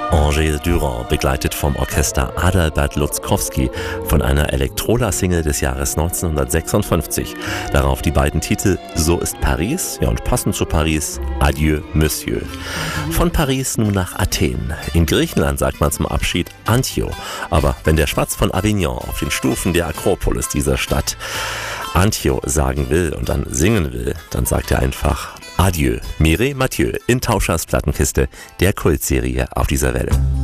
Angèle Durand, begleitet vom Orchester Adalbert Lutzkowski von einer Elektrola-Single des Jahres 1956. Darauf die beiden Titel So ist Paris, ja, und passend zu Paris, Adieu Monsieur. Von Paris nun nach Athen. In Griechenland sagt man zum Abschied Antio, aber wenn der Spatz von Avignon auf den Stufen der Akropolis dieser Stadt Antio sagen will und dann singen will, dann sagt er einfach Adieu, Mireille Mathieu in Tauschers Plattenkiste, der Kultserie auf dieser Welle.